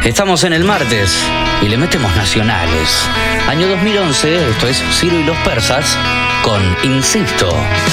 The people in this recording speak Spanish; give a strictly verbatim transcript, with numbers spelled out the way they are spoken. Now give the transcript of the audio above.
Estamos en el martes y le metemos nacionales. Año dos mil once, esto es Ciro y los persas con Insisto.